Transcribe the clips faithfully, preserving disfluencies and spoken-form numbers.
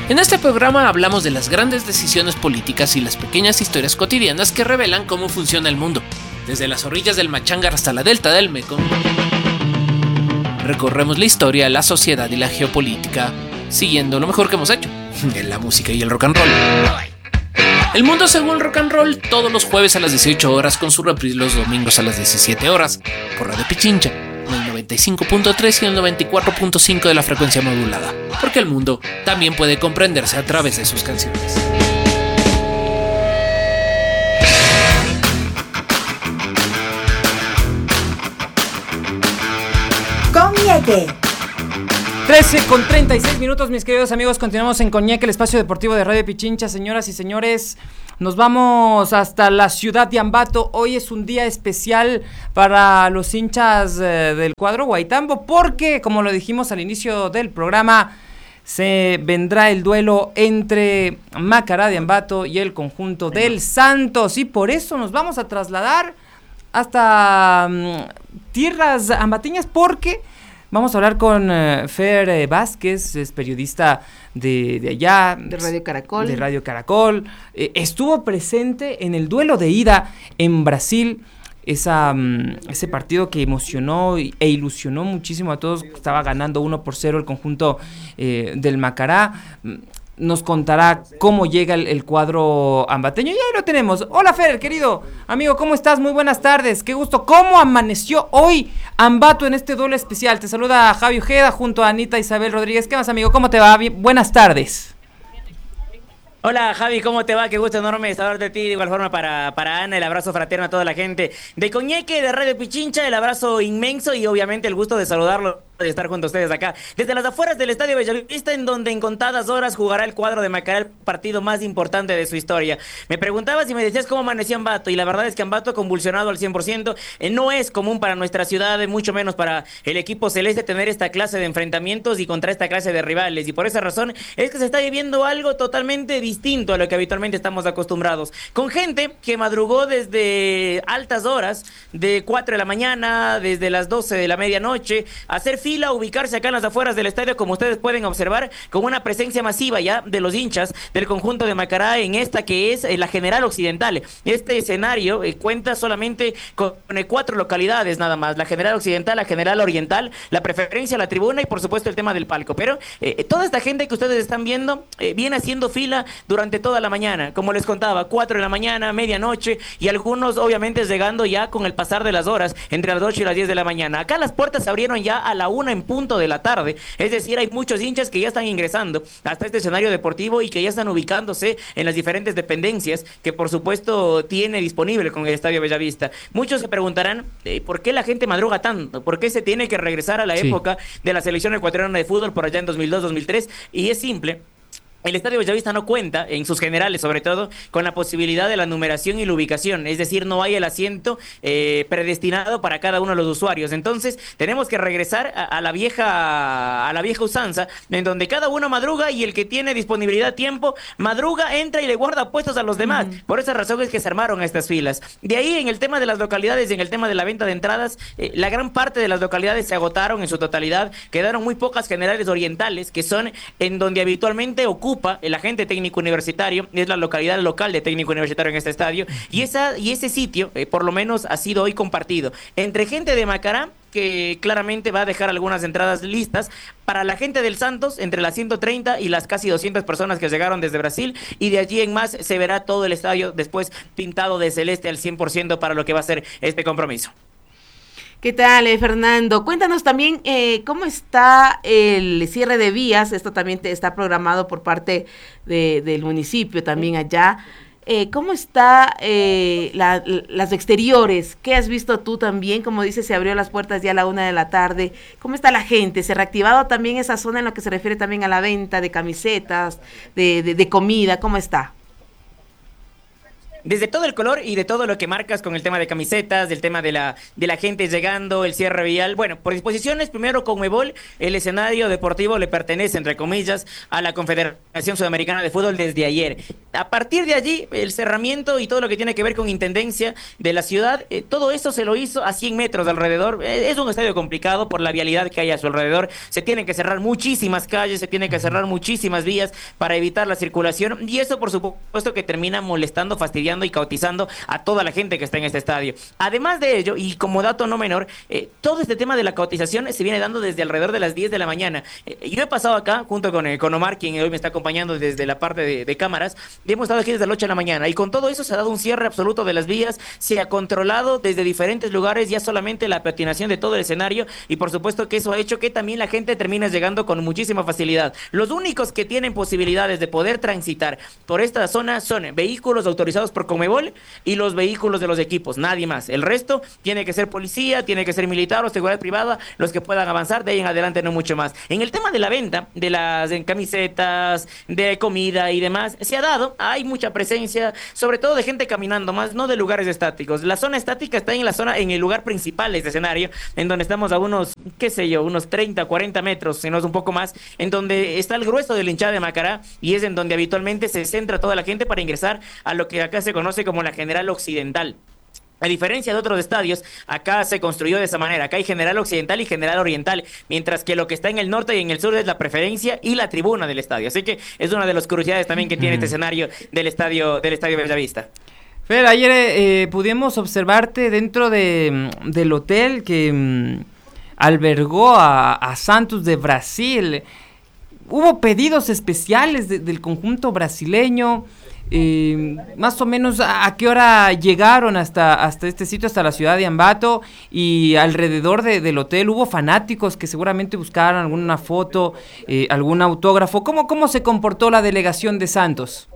En este programa hablamos de las grandes decisiones políticas y las pequeñas historias cotidianas que revelan cómo funciona el mundo, desde las orillas del Machangar hasta la delta del Mekong. Recorremos la historia, la sociedad y la geopolítica, siguiendo lo mejor que hemos hecho, en la música y el rock and roll. El mundo según el rock and roll, todos los jueves a las dieciocho horas, con su reprise los domingos a las diecisiete horas, por Radio Pichincha, en el noventa y cinco punto tres y el noventa y cuatro punto cinco de la frecuencia modulada, porque el mundo también puede comprenderse a través de sus canciones. Coñeque. trece con treinta y seis minutos, mis queridos amigos, continuamos en Coñeque, el espacio deportivo de Radio Pichincha. Señoras y señores, nos vamos hasta la ciudad de Ambato. Hoy es un día especial para los hinchas eh, del cuadro Guaitambo, porque, como lo dijimos al inicio del programa, se vendrá el duelo entre Macará de Ambato y el conjunto del Santos, y por eso nos vamos a trasladar hasta um, tierras ambateñas, porque vamos a hablar con uh, Fer eh, Vázquez, es periodista de, de allá. De Radio Caracol. De Radio Caracol. Eh, estuvo presente en el duelo de ida en Brasil, esa, um, ese partido que emocionó e ilusionó muchísimo a todos. Estaba ganando uno por cero el conjunto eh, del Macará. Nos contará cómo llega el, el cuadro ambateño, y ahí lo tenemos. Hola Fer, querido amigo, ¿cómo estás? Muy buenas tardes, qué gusto. ¿Cómo amaneció hoy Ambato en este duelo especial? Te saluda Javi Ojeda junto a Anita Isabel Rodríguez. ¿Qué más, amigo? ¿Cómo te va? Bien, buenas tardes. Hola Javi, ¿cómo te va? Qué gusto enorme saber de ti. De igual forma para, para Ana, el abrazo fraterno a toda la gente de Coñeque, de Radio Pichincha, el abrazo inmenso y obviamente el gusto de saludarlo, de estar junto a ustedes acá, desde las afueras del Estadio Bellavista, en donde en contadas horas jugará el cuadro de Macará, el partido más importante de su historia. Me preguntabas y me decías cómo amaneció Ambato, y la verdad es que Ambato convulsionado al cien por ciento. Eh, no es común para nuestra ciudad, mucho menos para el equipo celeste, tener esta clase de enfrentamientos y contra esta clase de rivales, y por esa razón es que se está viviendo algo totalmente distinto a lo que habitualmente estamos acostumbrados, con gente que madrugó desde altas horas, de cuatro de la mañana, desde las doce de la medianoche, a hacer fila, ubicarse acá en las afueras del estadio, como ustedes pueden observar, con una presencia masiva ya de los hinchas del conjunto de Macará en esta que es eh, la General Occidental. Este escenario eh, cuenta solamente con eh, cuatro localidades nada más: la General Occidental, la General Oriental, la Preferencia, la Tribuna y por supuesto el tema del palco. Pero eh, toda esta gente que ustedes están viendo eh, viene haciendo fila durante toda la mañana, como les contaba, cuatro de la mañana, medianoche, y algunos obviamente llegando ya con el pasar de las horas, entre las ocho y las diez de la mañana. Acá las puertas se abrieron ya a la una en punto de la tarde, es decir, hay muchos hinchas que ya están ingresando hasta este escenario deportivo y que ya están ubicándose en las diferentes dependencias que por supuesto tiene disponible con el Estadio Bellavista. Muchos se preguntarán eh, ¿por qué la gente madruga tanto? ¿Por qué se tiene que regresar a la sí. época de la selección ecuatoriana de fútbol por allá en dos mil dos, dos mil tres? Y es simple. El Estadio Bellavista no cuenta, en sus generales sobre todo, con la posibilidad de la numeración y la ubicación, es decir, no hay el asiento eh, predestinado para cada uno de los usuarios. Entonces tenemos que regresar a, a la vieja a la vieja usanza, en donde cada uno madruga y el que tiene disponibilidad, tiempo, madruga, entra y le guarda puestos a los demás. Uh-huh. Por esa razón es que se armaron estas filas. De ahí, en el tema de las localidades y en el tema de la venta de entradas, eh, la gran parte de las localidades se agotaron en su totalidad. Quedaron muy pocas generales orientales, que son en donde habitualmente ocupa el agente técnico universitario, es la localidad local de técnico universitario en este estadio, y esa y ese sitio eh, por lo menos ha sido hoy compartido entre gente de Macará, que claramente va a dejar algunas entradas listas para la gente del Santos, entre las ciento treinta y las casi doscientas personas que llegaron desde Brasil, y de allí en más se verá todo el estadio después pintado de celeste al cien por ciento para lo que va a ser este compromiso. ¿Qué tal, eh, Fernando? Cuéntanos también eh, cómo está el cierre de vías. Esto también te está programado por parte de, del municipio también allá. Eh, ¿Cómo está eh, la, las exteriores? ¿Qué has visto tú también? Como dices, se abrió las puertas ya a la una de la tarde. ¿Cómo está la gente? ¿Se ha reactivado también esa zona en lo que se refiere también a la venta de camisetas, de, de, de comida? ¿Cómo está? Desde todo el color y de todo lo que marcas con el tema de camisetas, del tema de la de la gente llegando, el cierre vial. Bueno, por disposiciones, primero Conmebol, el escenario deportivo le pertenece, entre comillas, a la Confederación Sudamericana de Fútbol desde ayer. a partir de allí, el cerramiento y todo lo que tiene que ver con intendencia de la ciudad, eh, todo eso se lo hizo a cien metros de alrededor. Eh, es un estadio complicado por la vialidad que hay a su alrededor. Se tienen que cerrar muchísimas calles, se tienen que cerrar muchísimas vías para evitar la circulación, y eso por supuesto que termina molestando, fastidiando y caotizando a toda la gente que está en este estadio. Además de ello, y como dato no menor, eh, todo este tema de la caotización se viene dando desde alrededor de las diez de la mañana. Eh, yo he pasado acá junto con, eh, con Omar, quien hoy me está acompañando desde la parte de, de cámaras, y hemos estado aquí desde las ocho de la mañana, y con todo eso se ha dado un cierre absoluto de las vías, se ha controlado desde diferentes lugares ya solamente la peatinación de todo el escenario, y por supuesto que eso ha hecho que también la gente termine llegando con muchísima facilidad. Los únicos que tienen posibilidades de poder transitar por esta zona son vehículos autorizados por Conmebol y los vehículos de los equipos, nadie más. El resto tiene que ser policía, tiene que ser militar o seguridad privada, los que puedan avanzar, de ahí en adelante no mucho más. En el tema de la venta de las en camisetas, de comida y demás, se ha dado, hay mucha presencia, sobre todo de gente caminando más, no de lugares estáticos. La zona estática está en la zona, en el lugar principal de este escenario, en donde estamos a unos, qué sé yo, unos treinta, cuarenta metros, si no es un poco más, en donde está el grueso de la hinchada de Macará, y es en donde habitualmente se centra toda la gente para ingresar a lo que acá se conoce como la General Occidental. A diferencia de otros estadios, acá se construyó de esa manera. Acá hay General Occidental y General Oriental, mientras que lo que está en el norte y en el sur es la preferencia y la tribuna del estadio. Así que es una de las curiosidades también que tiene este escenario del estadio del estadio Bellavista. Fer, ayer eh, pudimos observarte dentro de, del hotel que mm, albergó a, a Santos de Brasil. Hubo pedidos especiales de, del conjunto brasileño. Eh, más o menos a, a qué hora llegaron hasta, hasta este sitio, hasta la ciudad de Ambato, y alrededor de, del hotel hubo fanáticos que seguramente buscaron alguna foto, eh, algún autógrafo. ¿Cómo, cómo se comportó la delegación de Santos?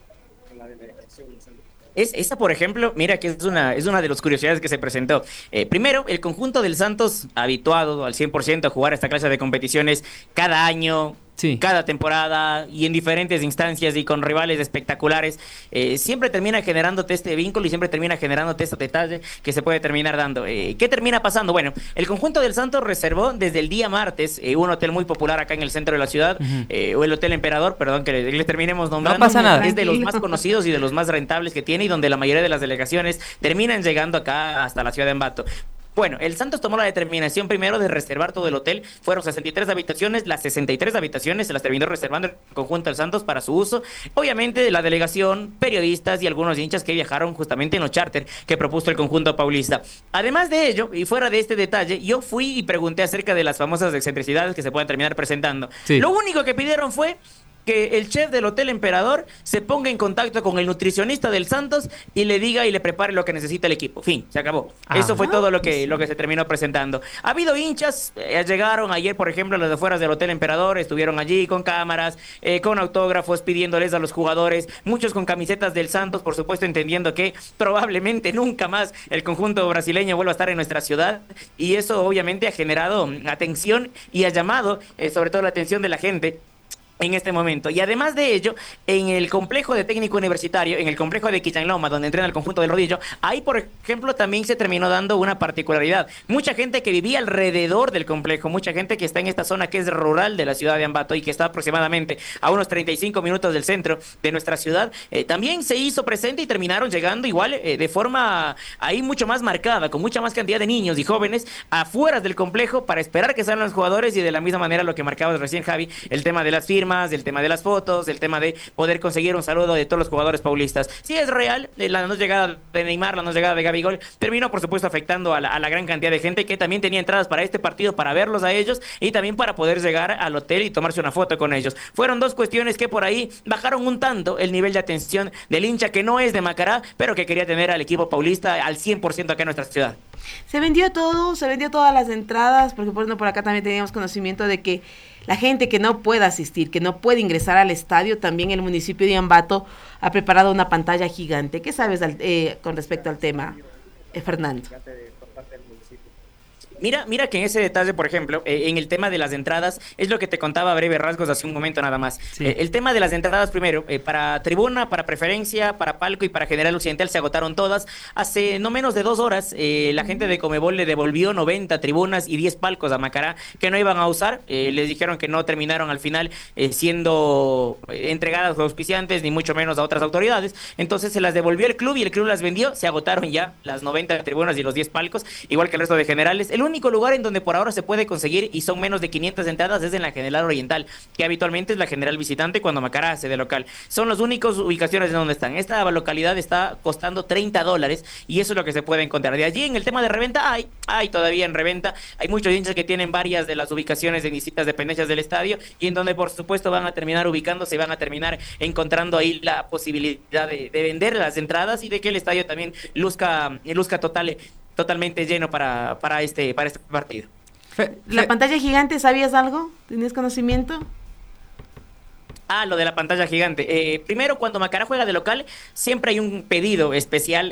Es, esa, por ejemplo, mira que es una, es una de las curiosidades que se presentó. Eh, primero, el conjunto del Santos, habituado al cien por ciento a jugar esta clase de competiciones cada año, sí, cada temporada y en diferentes instancias y con rivales espectaculares, eh, siempre termina generándote este vínculo y siempre termina generándote este detalle que se puede terminar dando. Eh, ¿Qué termina pasando? Bueno, el conjunto del Santos reservó desde el día martes eh, un hotel muy popular acá en el centro de la ciudad, uh-huh. eh, o el Hotel Emperador, perdón que le, le terminemos nombrando. No pasa nada. Es de los más conocidos y de los más rentables que tiene, y donde la mayoría de las delegaciones terminan llegando acá hasta la ciudad de Ambato. Bueno, el Santos tomó la determinación primero de reservar todo el hotel. Fueron sesenta y tres habitaciones, las sesenta y tres habitaciones se las terminó reservando el conjunto del Santos para su uso. Obviamente la delegación, periodistas y algunos hinchas que viajaron justamente en los charter que propuso el conjunto paulista. Además de ello, y fuera de este detalle, yo fui y pregunté acerca de las famosas excentricidades que se pueden terminar presentando. Sí. Lo único que pidieron fue que el chef del Hotel Emperador se ponga en contacto con el nutricionista del Santos y le diga y le prepare lo que necesita el equipo. Fin, se acabó. Ajá. Eso fue todo lo que, lo que se terminó presentando. Ha habido hinchas, eh, llegaron ayer, por ejemplo, los de afuera del Hotel Emperador, estuvieron allí con cámaras, eh, con autógrafos, pidiéndoles a los jugadores, muchos con camisetas del Santos, por supuesto entendiendo que probablemente nunca más el conjunto brasileño vuelva a estar en nuestra ciudad, y eso obviamente ha generado atención y ha llamado eh, sobre todo la atención de la gente en este momento. Y además de ello, en el complejo de técnico universitario, en el complejo de Quichanloma, donde entrena el conjunto del Rodillo, ahí, por ejemplo, también se terminó dando una particularidad. Mucha gente que vivía alrededor del complejo, mucha gente que está en esta zona que es rural de la ciudad de Ambato y que está aproximadamente a unos treinta y cinco minutos del centro de nuestra ciudad, eh, también se hizo presente y terminaron llegando igual eh, de forma ahí mucho más marcada, con mucha más cantidad de niños y jóvenes afuera del complejo para esperar que salgan los jugadores, y de la misma manera lo que marcabas recién, Javi, el tema de las firmas, del tema de las fotos, del tema de poder conseguir un saludo de todos los jugadores paulistas. Sí es real, la no llegada de Neymar, la no llegada de Gabigol, terminó por supuesto afectando a la, a la gran cantidad de gente que también tenía entradas para este partido, para verlos a ellos y también para poder llegar al hotel y tomarse una foto con ellos. Fueron dos cuestiones que por ahí bajaron un tanto el nivel de atención del hincha que no es de Macará, pero que quería tener al equipo paulista al cien por ciento acá en nuestra ciudad. Se vendió todo, se vendió todas las entradas, porque por ejemplo por acá también teníamos conocimiento de que la gente que no puede asistir, que no puede ingresar al estadio, también el municipio de Ambato ha preparado una pantalla gigante. ¿Qué sabes al, eh, con respecto al tema, eh, Fernando? Mira, mira que en ese detalle, por ejemplo, eh, en el tema de las entradas, es lo que te contaba a breve rasgos hace un momento nada más. Sí. Eh, el tema de las entradas, primero, eh, para tribuna, para preferencia, para palco y para general occidental se agotaron todas. Hace no menos de dos horas, eh, la gente de Comebol le devolvió noventa tribunas y diez palcos a Macará que no iban a usar. Eh, les dijeron que no terminaron al final eh, siendo eh, entregadas a los auspiciantes, ni mucho menos a otras autoridades. Entonces se las devolvió el club y el club las vendió. Se agotaron ya las noventa tribunas y los diez palcos, igual que el resto de generales. El único lugar en donde por ahora se puede conseguir, y son menos de quinientas entradas, es en la General Oriental, que habitualmente es la General Visitante cuando Macará hace de local. Son las únicas ubicaciones en donde están. Esta localidad está costando treinta dólares y eso es lo que se puede encontrar. De allí, en el tema de reventa, hay, hay todavía en reventa. Hay muchos hinchas que tienen varias de las ubicaciones en distintas dependencias del estadio y en donde, por supuesto, van a terminar ubicándose y van a terminar encontrando ahí la posibilidad de, de vender las entradas y de que el estadio también luzca, luzca total totalmente lleno para, para, este, para este partido. Fe- La fe- pantalla gigante, ¿sabías algo? ¿Tenías conocimiento? Ah, lo de la pantalla gigante. Eh, primero, cuando Macará juega de local, siempre hay un pedido especial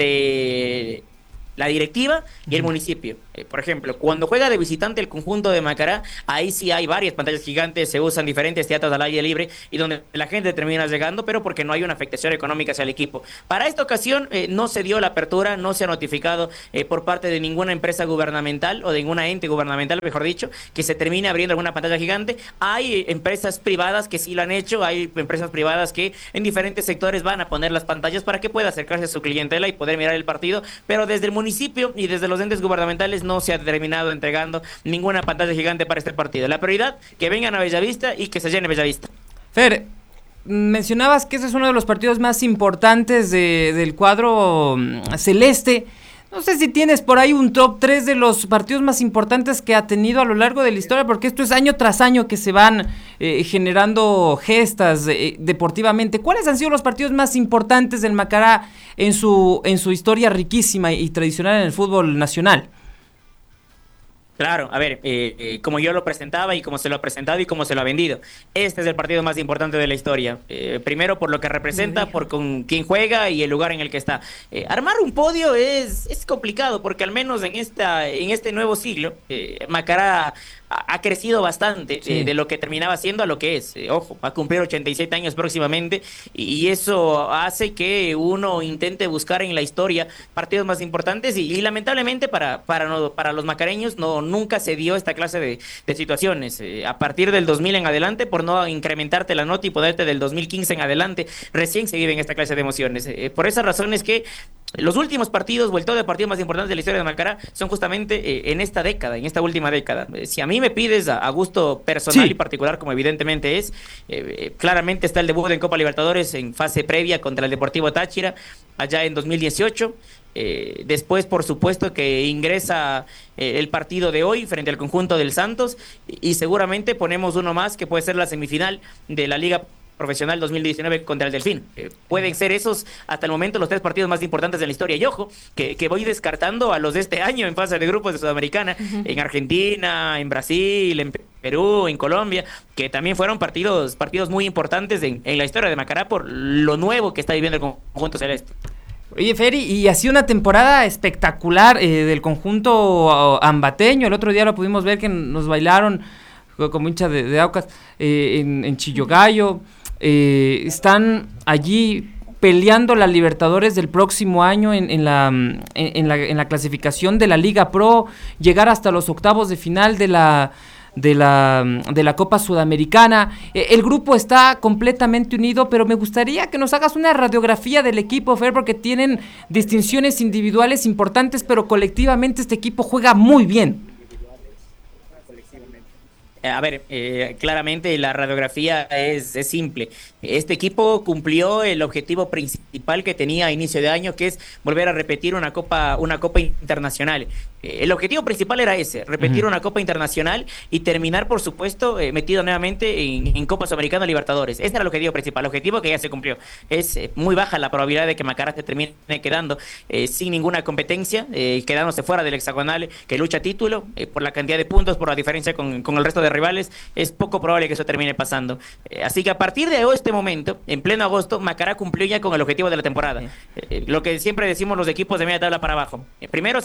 entre la directiva y el municipio. Eh, por ejemplo, cuando juega de visitante el conjunto de Macará, ahí sí hay varias pantallas gigantes, se usan diferentes teatros al aire libre y donde la gente termina llegando, pero porque no hay una afectación económica hacia el equipo. Para esta ocasión eh, no se dio la apertura, no se ha notificado eh, por parte de ninguna empresa gubernamental o de ninguna ente gubernamental, mejor dicho, que se termine abriendo alguna pantalla gigante. Hay eh, empresas privadas que sí lo han hecho, hay empresas privadas que en diferentes sectores van a poner las pantallas para que pueda acercarse a su clientela y poder mirar el partido, pero desde el municipio y desde los entes gubernamentales no se ha terminado entregando ninguna pantalla gigante para este partido. La prioridad, que vengan a Bellavista y que se llene Bellavista. Fer, mencionabas que ese es uno de los partidos más importantes de- del cuadro mm, celeste. No sé si tienes por ahí un top tres de los partidos más importantes que ha tenido a lo largo de la historia, porque esto es año tras año que se van eh, generando gestas eh, deportivamente. ¿Cuáles han sido los partidos más importantes del Macará en su, en su historia riquísima y tradicional en el fútbol nacional? Claro, a ver, eh, eh, como yo lo presentaba y como se lo ha presentado y como se lo ha vendido, este es el partido más importante de la historia. Eh, primero por lo que representa, por con quién juega y el lugar en el que está. Eh, armar un podio es, es complicado porque al menos en esta en este nuevo siglo, eh, Macará ha, ha crecido bastante Sí. eh, de lo que terminaba siendo a lo que es. Eh, ojo, va a cumplir ochenta y siete años próximamente y, y eso hace que uno intente buscar en la historia partidos más importantes y, y lamentablemente para, para, no, para los macareños no nunca se dio esta clase de, de situaciones. Eh, a partir del dos mil en adelante, por no incrementarte la nota y poderte del dos mil quince en adelante, recién se viven esta clase de emociones. Eh, por esas razones que los últimos partidos o el todo de partidos más importantes de la historia de Macará son justamente eh, en esta década, en esta última década. Eh, si a mí me pides a, a gusto personal Sí. y particular, como evidentemente es, eh, eh, claramente está el debut en Copa Libertadores en fase previa contra el Deportivo Táchira, allá en dos mil dieciocho. Eh, después, por supuesto, que ingresa eh, el partido de hoy frente al conjunto del Santos y, y seguramente ponemos uno más que puede ser la semifinal de la Liga Profesional dos mil diecinueve contra el Delfín. Eh, pueden ser esos hasta el momento los tres partidos más importantes de la historia. Y ojo, que, que voy descartando a los de este año en fase de grupos de Sudamericana, uh-huh. en Argentina, en Brasil, en Perú, en Colombia, que también fueron partidos, partidos muy importantes en, en la historia de Macará por lo nuevo que está viviendo el conjunto celeste. Oye, Feri, y ha sido una temporada espectacular eh, del conjunto uh, ambateño. El otro día lo pudimos ver que nos bailaron como hincha de, de Aucas eh, en, en Chillogallo. Eh, están allí peleando la Libertadores del próximo año en, en, la, en, en, la, en la clasificación de la Liga Pro, llegar hasta los octavos de final de la... De la, de la Copa Sudamericana. Eh, el grupo está completamente unido, pero me gustaría que nos hagas una radiografía del equipo, Fer, porque tienen distinciones individuales importantes, pero colectivamente este equipo juega muy bien. A ver, eh, claramente la radiografía es, es simple. Este equipo cumplió el objetivo principal que tenía a inicio de año, que es volver a repetir una copa, una copa internacional. Eh, el objetivo principal era ese, repetir uh-huh. una copa internacional y terminar, por supuesto, eh, metido nuevamente en, en Copa Sudamericana Libertadores. Ese era el objetivo principal, el objetivo que ya se cumplió. Es eh, muy baja la probabilidad de que Macará se termine quedando eh, sin ninguna competencia, eh, quedándose fuera del hexagonal que lucha título, eh, por la cantidad de puntos, por la diferencia con, con el resto de rivales, es poco probable que eso termine pasando. Eh, así que a partir de este momento, en pleno agosto, Macará cumplió ya con el objetivo de la temporada. Eh, lo que siempre decimos los equipos de media tabla para abajo. Eh, primero, salvar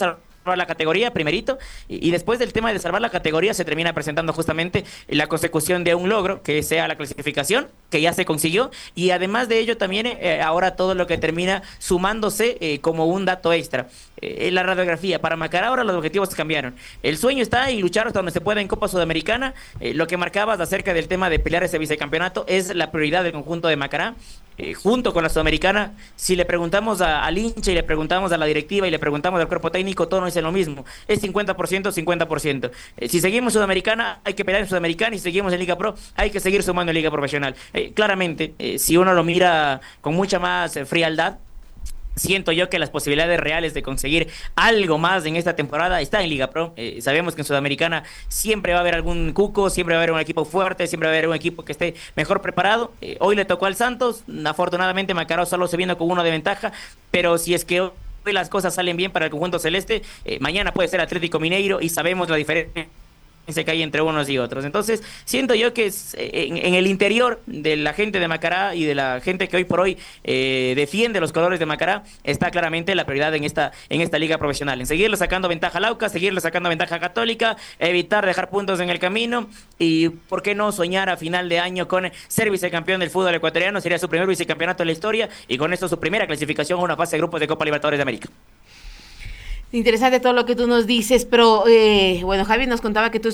la categoría, primerito, y, y después del tema de salvar la categoría se termina presentando justamente la consecución de un logro, que sea la clasificación, que ya se consiguió, y además de ello también eh, ahora todo lo que termina sumándose eh, como un dato extra. Eh, la radiografía, para Macará ahora los objetivos cambiaron. El sueño está y luchar hasta donde se pueda en Copa Sudamericana. Eh, lo que marcabas acerca del tema de pelear ese vicecampeonato es la prioridad del conjunto de Macará. Eh, junto con la Sudamericana, si le preguntamos a, al hincha y le preguntamos a la directiva y le preguntamos al cuerpo técnico, todo no es lo mismo. Es cincuenta por ciento, cincuenta por ciento. Eh, si seguimos Sudamericana, hay que pelear en Sudamericana, y si seguimos en Liga Pro, hay que seguir sumando en Liga Profesional. Eh, claramente, eh, si uno lo mira con mucha más eh, frialdad, siento yo que las posibilidades reales de conseguir algo más en esta temporada está en Liga Pro. Eh, sabemos que en Sudamericana siempre va a haber algún cuco, siempre va a haber un equipo fuerte, siempre va a haber un equipo que esté mejor preparado. Eh, hoy le tocó al Santos, afortunadamente Macará solo se viene con uno de ventaja, pero si es que hoy las cosas salen bien para el conjunto celeste, eh, mañana puede ser Atlético Mineiro y sabemos la diferencia que hay entre unos y otros. Entonces siento yo que es, en, en el interior de la gente de Macará y de la gente que hoy por hoy eh, defiende los colores de Macará, está claramente la prioridad en esta en esta liga profesional, en seguirle sacando ventaja a Lauca, seguirle sacando ventaja a Católica, evitar dejar puntos en el camino y por qué no soñar a final de año con ser vicecampeón del fútbol ecuatoriano. Sería su primer vicecampeonato en la historia y con esto su primera clasificación a una fase de grupos de Copa Libertadores de América. Interesante todo lo que tú nos dices, pero eh, bueno, Javi nos contaba que tú